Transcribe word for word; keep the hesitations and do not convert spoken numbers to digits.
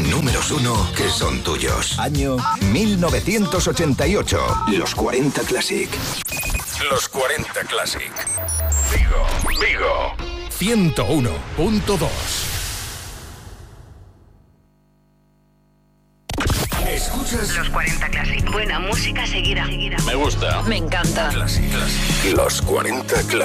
Con números uno que son tuyos. Año mil novecientos ochenta y ocho. Los cuarenta Classic. Los cuarenta Classic. Vigo, Vigo. ciento uno punto dos. ¿Escuchas? Los cuarenta Classic. Buena música seguida. Me gusta. Me encanta. Classic, Classic. Los cuarenta Classic.